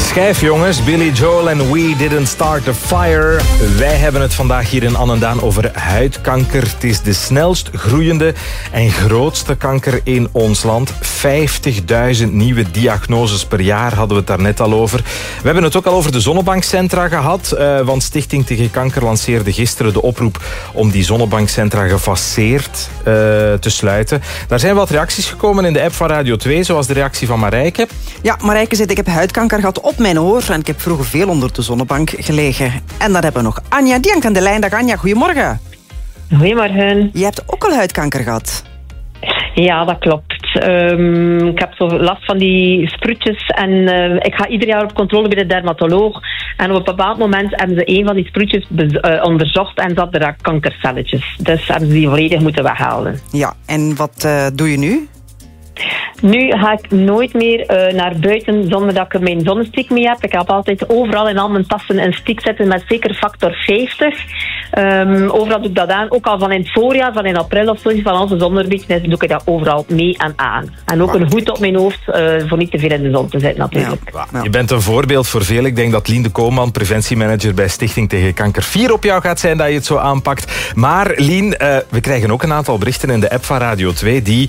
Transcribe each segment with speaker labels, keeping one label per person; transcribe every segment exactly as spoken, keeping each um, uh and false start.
Speaker 1: schijf, jongens. Billy Joel en We Didn't Start the Fire. Wij hebben het vandaag hier in Annendaan over huidkanker. Het is de snelst groeiende en grootste kanker in ons land. vijftigduizend nieuwe diagnoses per jaar hadden we het daar net al over. We hebben het ook al over de zonnebankcentra gehad. Uh, want Stichting Tegen Kanker lanceerde gisteren de oproep om die zonnebankcentra gefaseerd uh, te sluiten. Daar zijn wat reacties gekomen in de app van Radio twee, zoals de reactie van Marijke.
Speaker 2: Ja, Marijke zegt, ik heb huidkanker gehad op mijn oor en ik heb vroeger veel onder de zonnebank gelegen. En dan hebben we nog Anja, die hangt aan de lijn. Dag Anja, goedemorgen.
Speaker 3: Goedemorgen.
Speaker 2: Je hebt ook al huidkanker gehad.
Speaker 3: Ja, dat klopt. Um, ik heb zo last van die sproetjes en uh, ik ga ieder jaar op controle bij de dermatoloog. En op een bepaald moment hebben ze een van die sproetjes be- uh, onderzocht en zat er kankercelletjes. Dus hebben ze die volledig moeten weghalen.
Speaker 2: Ja, en wat uh, doe je nu?
Speaker 3: Nu ga ik nooit meer uh, naar buiten zonder dat ik mijn zonnestick mee heb. Ik heb altijd overal in al mijn tassen een stick zitten met zeker factor vijftig. Um, overal doe ik dat aan. Ook al van in het voorjaar, van in april of zo, van onze zonnerbietenis, doe ik dat overal mee en aan. En ook een hoed op mijn hoofd, uh, voor niet te veel in de zon te zitten natuurlijk.
Speaker 1: Ja, ja. Je bent een voorbeeld voor veel. Ik denk dat Lien de Koolman, preventiemanager bij Stichting Tegen Kanker, fier op jou gaat zijn dat je het zo aanpakt. Maar Lien, uh, we krijgen ook een aantal berichten in de app van Radio twee die...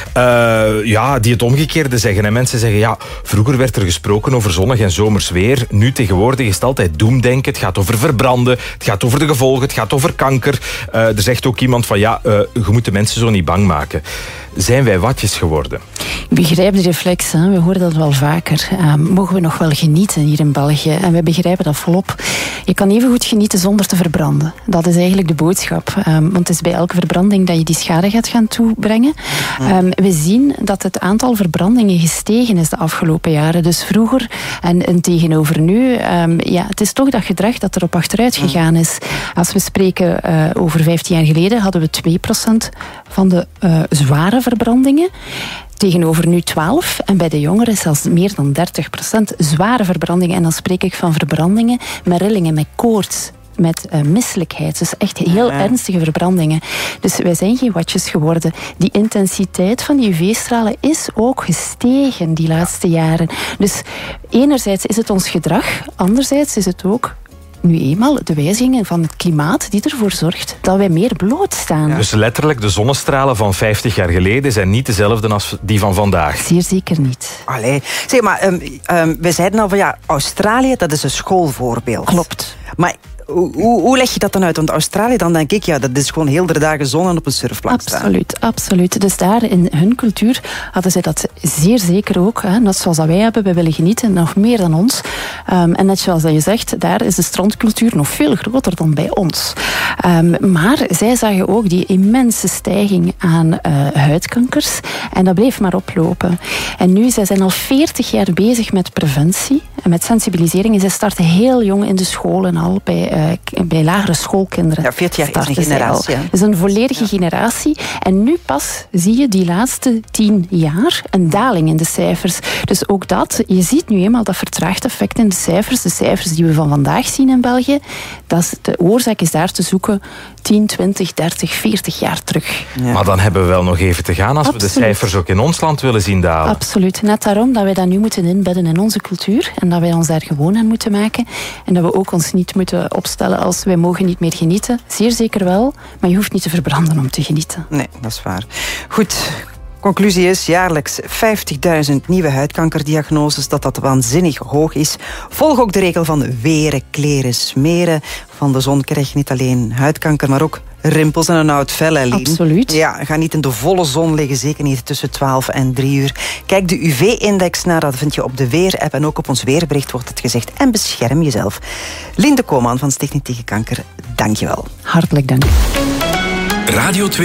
Speaker 1: Uh, ja, die het omgekeerde zeggen. En mensen zeggen, ja, vroeger werd er gesproken over zonnig en zomers weer. Nu tegenwoordig is het altijd doemdenken. Het gaat over verbranden. Het gaat over de gevolgen. Het gaat over kanker. Uh, er zegt ook iemand van, ja, uh, je moet de mensen zo niet bang maken. Zijn wij watjes geworden?
Speaker 4: Ik begrijp de reflex, hè. We horen dat wel vaker. Uh, mogen we nog wel genieten hier in België? En wij begrijpen dat volop. Je kan even goed genieten zonder te verbranden. Dat is eigenlijk de boodschap. Um, want het is bij elke verbranding dat je die schade gaat gaan toebrengen. Um, we zien dat het aantal verbrandingen gestegen is de afgelopen jaren. Dus vroeger en, en tegenover nu, um, ja, het is toch dat gedrag dat er op achteruit gegaan is. Als we spreken uh, over vijftien jaar geleden, hadden we twee procent van de uh, zware verbrandingen. Tegenover nu twaalf. En bij de jongeren zelfs meer dan dertig procent zware verbrandingen. En dan spreek ik van verbrandingen met rillingen, met koorts, met uh, misselijkheid. Dus echt heel ja. ernstige verbrandingen. Dus wij zijn geen watjes geworden. Die intensiteit van die U V-stralen is ook gestegen die laatste jaren. Dus enerzijds is het ons gedrag, anderzijds is het ook nu eenmaal de wijzigingen van het klimaat die ervoor zorgt dat wij meer blootstaan.
Speaker 1: Ja. Dus letterlijk, de zonnestralen van vijftig jaar geleden zijn niet dezelfde als die van vandaag.
Speaker 4: Zeer zeker niet.
Speaker 2: Allee. Zeg maar, um, um, we zeiden al van ja, Australië, dat is een schoolvoorbeeld.
Speaker 4: Klopt.
Speaker 2: Maar Hoe, hoe, hoe leg je dat dan uit? Want Australië, dan denk ik, ja, dat is gewoon heel de dagen zon en op een surfplank staan.
Speaker 4: Absoluut, absoluut. Dus daar in hun cultuur hadden zij dat zeer zeker ook. Hè. Net zoals dat wij hebben, wij willen genieten, nog meer dan ons. Um, en net zoals dat je zegt, daar is de strandcultuur nog veel groter dan bij ons. Um, maar zij zagen ook die immense stijging aan uh, huidkankers. En dat bleef maar oplopen. En nu, zij zijn al veertig jaar bezig met preventie en met sensibilisering. En zij starten heel jong in de scholen al, bij Uh, bij lagere schoolkinderen.
Speaker 2: Ja, veertig jaar is een generatie. Ja.
Speaker 4: Het is een volledige ja. generatie. En nu pas zie je die laatste tien jaar een daling in de cijfers. Dus ook dat, je ziet nu eenmaal dat vertraagd effect in de cijfers. De cijfers die we van vandaag zien in België, dat is, de oorzaak is daar te zoeken tien, twintig, dertig, veertig jaar terug.
Speaker 1: Ja. Maar dan hebben we wel nog even te gaan als Absoluut. we de cijfers ook in ons land willen zien dalen.
Speaker 4: Absoluut. Net daarom dat wij dat nu moeten inbedden in onze cultuur en dat wij ons daar gewoon aan moeten maken en dat we ook ons niet moeten opstellen als wij mogen niet meer genieten. Zeer zeker wel, maar je hoeft niet te verbranden om te genieten.
Speaker 2: Nee, dat is waar. Goed. Conclusie is jaarlijks vijftigduizend nieuwe huidkankerdiagnoses, dat dat waanzinnig hoog is. Volg ook de regel van weren, kleren, smeren. Van de zon krijg je niet alleen huidkanker, maar ook rimpels en een oud vel, hè, Lien?
Speaker 4: Absoluut.
Speaker 2: Ja, ga niet in de volle zon liggen, zeker niet tussen twaalf en drie uur. Kijk de U V-index na, dat vind je op de Weer-app en ook op ons weerbericht wordt het gezegd. En bescherm jezelf. Lien de Koolman van Stichting Tegen Kanker, dank je wel.
Speaker 4: Hartelijk dank.
Speaker 5: Radio twee.